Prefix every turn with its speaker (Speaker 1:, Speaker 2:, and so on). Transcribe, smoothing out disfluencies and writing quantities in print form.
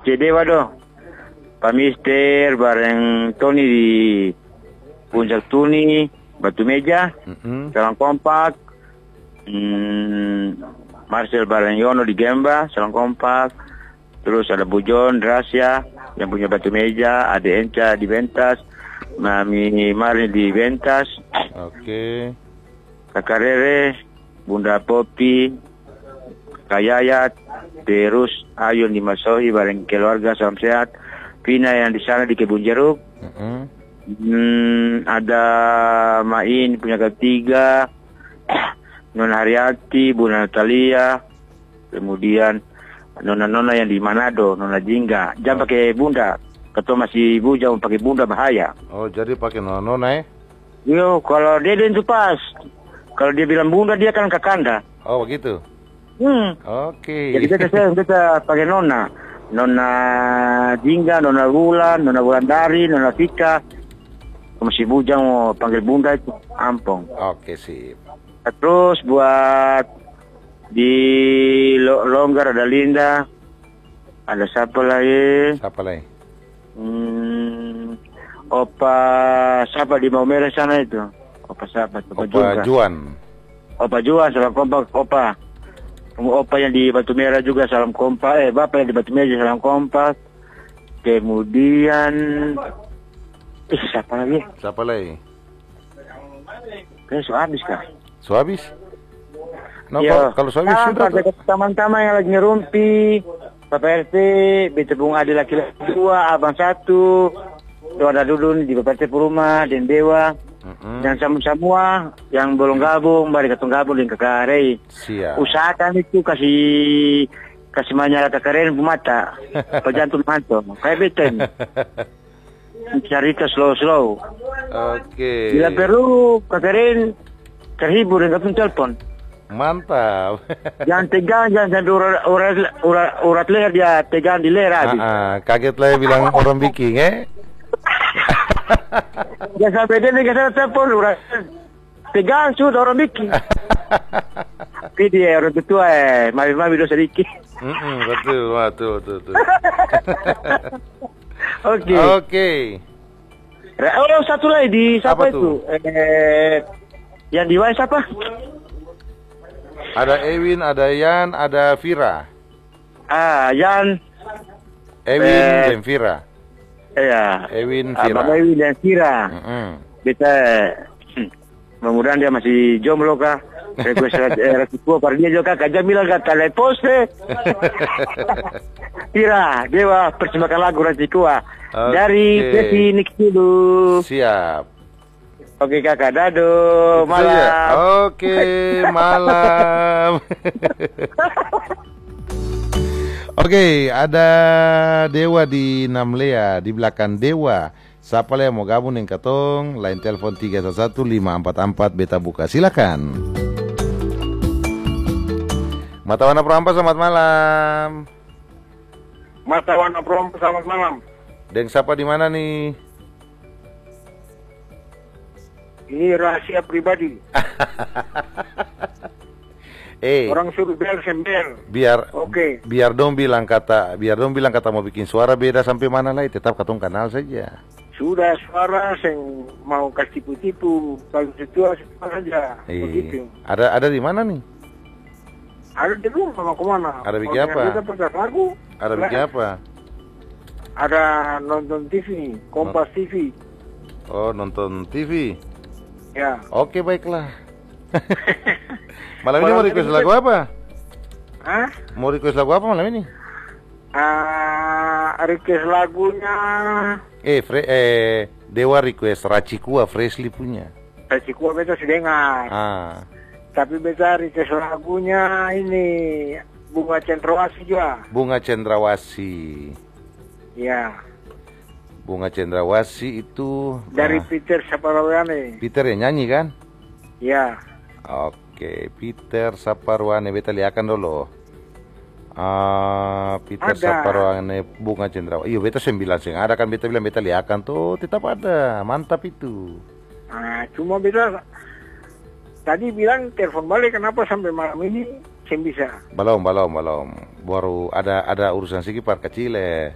Speaker 1: Dewa doh. Pak Mister bareng Tony di Puncak Tuni, Batu Meja, Salam Kompak. Marcel bareng Yono di Gemba, Salam Kompak. Terus ada Bujon, Rasya yang punya Batu Meja, ada Enca di Bentas, Mami Mari di Bentas.
Speaker 2: Oke.
Speaker 1: Kakak Rere, Bunda Popi, Kayayat, terus Ayun di Masohi bareng keluarga salam sehat. Pina yang di sana di Kebun Jeruk. Ada Main punya ketiga, Nona Haryati, Bunda Natalia, kemudian nona-nona yang di Manado, Nona Jingga. Jangan pakai bunda, ketua masih bujang pakai bunda bahaya.
Speaker 2: Oh, jadi pakai nona ya?
Speaker 1: Yo, kalau dia itu pas. Kalau dia bilang bunda dia kan kakanda.
Speaker 2: Oh, begitu. Oke.
Speaker 1: Jadi kita pakai nona. Nona Jingga, Nona Wulandari, Nona Vika. Masih bujang mau panggil bunda itu ampong.
Speaker 2: Oke, sip.
Speaker 1: Terus buat di Longgar ada Linda. Ada siapa lagi?
Speaker 2: Siapa lagi?
Speaker 1: Opa siapa di Maumere sana itu? Opa siapa?
Speaker 2: Opa Juan.
Speaker 1: Opa Juan, salam kompak Opa. Opa yang di Batu Merah juga salam kompak. Bapak yang di Batu Merah salam kompak. Kemudian siapa lagi?
Speaker 2: Siapa lagi?
Speaker 1: Kayaknya so habis kah?
Speaker 2: So habis? No, kalau so habis sudah
Speaker 1: teman-teman yang lagi ngerumpi, Bapak RT, Bete Bung Adi laki-laki 2, Abang 1, ada dulu di Bapak RT Puruma, dan Dewa. Dan semua yang belum gabung, mari ketemu gabung dengan Kakak Rey.
Speaker 2: Siap.
Speaker 1: Usahakan itu kasih manyala Kakak Rey mata, pejantung mantap. Kayak beten. Cerita slow.
Speaker 2: Oke.
Speaker 1: Bila perlu Kakak Rey terhibur dengan telepon.
Speaker 2: Mantap.
Speaker 1: Jangan tegang, jangan urat leher dia tegang di leher habis.
Speaker 2: Kaget lah bilang orang biking
Speaker 1: Jangan sampai dia nggak telepon urat tegang sudah orang bikin. Tapi dia orang tua mami dosa sedikit.
Speaker 2: Betul.
Speaker 1: Oke. Oh, satu lagi di siapa itu? Yang di WhatsApp siapa?
Speaker 2: Ada Ewin, ada Yan, ada Vira.
Speaker 1: Yan.
Speaker 2: Ewin dan Vira.
Speaker 1: Iya.
Speaker 2: Ewin, Vira.
Speaker 1: Abang Ewin dan Vira. Kita mudah-mudahan dia masih jomblo kah? Resiko pada dia juga kak Jamila kata lepos Vira, Dewa persembahkan lagu Rasikua dari Desi Nix dulu.
Speaker 2: Siap.
Speaker 1: Oke kakak, dado, malam.
Speaker 2: Oke, malam. Oke, ada Dewa di Namlea, di belakang Dewa. Siapa yang mau gabung dengan katong? Line telepon 311-544 beta buka, silakan. Mata Warna Perampas, selamat malam.
Speaker 3: Mata Warna Perampas, selamat malam.
Speaker 2: Deng siapa di mana nih?
Speaker 3: Ini rahasia pribadi. Orang suruh bel sembel. Biar dong bilang kata mau bikin suara beda sampai mana lagi, tetap katong kenal saja. Sudah suara yang mau kasih tipu-tipu, kalau situasi saja. Begitu.
Speaker 2: Ada di mana nih?
Speaker 3: Ada di rumah, mau kemana?
Speaker 2: Ada bikin apa?
Speaker 3: Lagu.
Speaker 2: Ada bikin apa?
Speaker 3: Ada nonton TV, Kompas TV.
Speaker 2: Oh, nonton TV.
Speaker 3: Ya.
Speaker 2: Oke, baiklah. Malam ini mau request lagu apa? Mau request lagu apa malam ini?
Speaker 3: Request lagunya
Speaker 2: Dewa request Racikua Freshly punya.
Speaker 3: Racikua beta sudah dengar. Tapi beta request lagunya ini Bunga Cendrawasih juga.
Speaker 2: Bunga Cendrawasih.
Speaker 3: Ya.
Speaker 2: Bunga Cendrawasih itu
Speaker 3: dari Peter Saparwane.
Speaker 2: Peter yang nyanyi kan?
Speaker 3: Ya.
Speaker 2: Oke, Peter Saparwane, beta liakan dulu. Peter Saparwane, Bunga Cendrawasih. Iya, beta 9 sing ada kan, beta bilang beta liakan tuh, tetap ada. Mantap itu.
Speaker 3: Cuma beta tadi bilang telepon balik, kenapa sampai malam ini saya bisa?
Speaker 2: Belum. Baru ada urusan sedikit par kecil